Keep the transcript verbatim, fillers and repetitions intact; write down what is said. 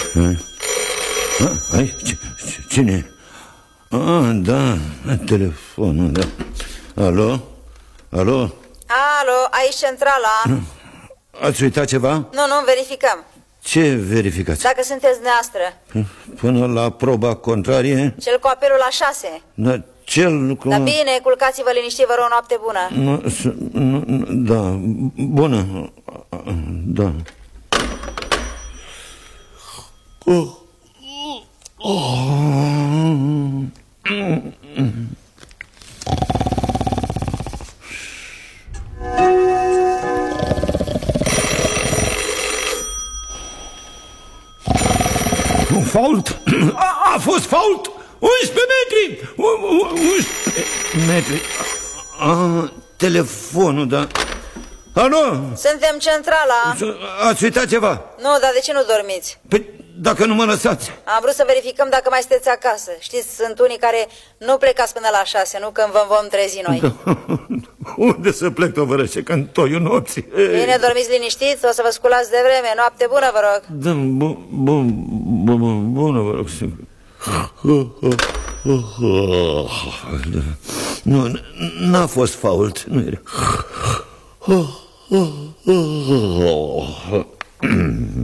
Ai? Cine? Ah, da, telefonul, da. Alo? Alo? Alo, aici centrala. Ați uitat ceva? Nu, nu, verificăm. Ce verificați? Dacă sunteți neastră. Până la proba contrarie? Cel cu apelul la șase. Da, cel cu... Da, bine, culcați-vă liniștit, vă rog, o noapte bună. Nu, nu, da, bună. Da. Oh. Oh. Un fault? A, a fost fault? unsprezece metri! unsprezece metri. A, telefonul, da. Alo? Suntem centrala. Ați uitat ceva? Nu, dar de ce nu dormiți? Păi, dacă nu mă lăsați. Am vrut să verificăm dacă mai sunteți acasă. Știți, sunt unii care nu plecați până la șase, nu când vă vom trezi noi. Da. Unde să plec, tovărășe, că în toiul nopții? Bine, dormiți liniștiți, o să vă sculați de vreme. Noapte bună, vă rog. Da, bun, bun, bun, bună, vă rog, sigur. Nu, n-a fost fault, nu era.